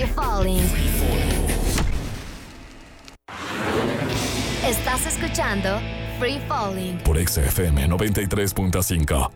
Free Falling. Estás escuchando Free Falling por XFM 93.5.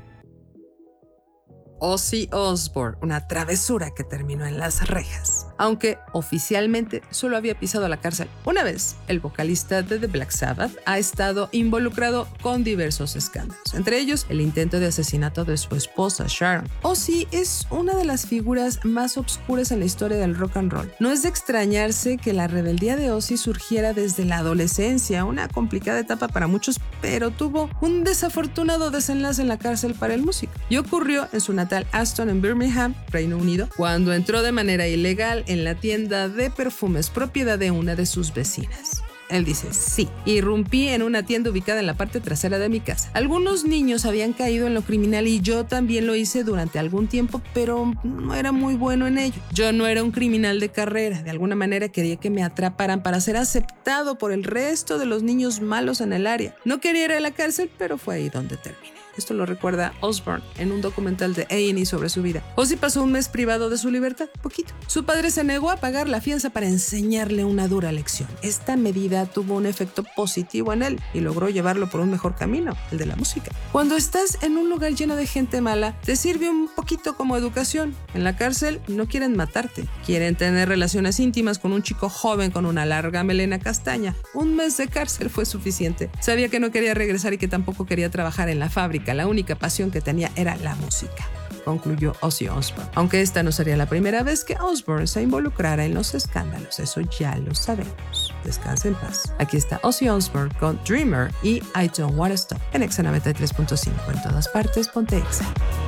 Ozzy Osbourne, una travesura que terminó en las rejas. Aunque oficialmente solo había pisado la cárcel una vez, el vocalista de The Black Sabbath ha estado involucrado con diversos escándalos, entre ellos el intento de asesinato de su esposa Sharon. Ozzy es una de las figuras más obscuras en la historia del rock and roll. No es de extrañarse que la rebeldía de Ozzy surgiera desde la adolescencia, una complicada etapa para muchos, pero tuvo un desafortunado desenlace en la cárcel para el músico. Y ocurrió en su natal Aston en Birmingham, Reino Unido, cuando entró de manera ilegal en la tienda de perfumes propiedad de una de sus vecinas. Él dice, sí, irrumpí en una tienda ubicada en la parte trasera de mi casa. Algunos niños habían caído en lo criminal y yo también lo hice durante algún tiempo, pero no era muy bueno en ello. Yo no era un criminal de carrera, de alguna manera quería que me atraparan para ser aceptado por el resto de los niños malos en el área. No quería ir a la cárcel, pero fue ahí donde terminé. Esto lo recuerda Osbourne en un documental de A&E sobre su vida. Ozzy pasó un mes privado de su libertad, poquito. Su padre se negó a pagar la fianza para enseñarle una dura lección. Esta medida tuvo un efecto positivo en él y logró llevarlo por un mejor camino, el de la música. Cuando estás en un lugar lleno de gente mala, te sirve un poquito como educación. En la cárcel no quieren matarte, quieren tener relaciones íntimas con un chico joven con una larga melena castaña. Un mes de cárcel fue suficiente. Sabía que no quería regresar y que tampoco quería trabajar en la fábrica. La única pasión que tenía era la música, concluyó Ozzy Osbourne. Aunque esta no sería la primera vez que Osbourne se involucrara en los escándalos, eso ya lo sabemos. Descansa en paz. Aquí está Ozzy Osbourne con Dreamer y I Don't Wanna Stop en Exa 93.5. En todas partes, ponte Exa.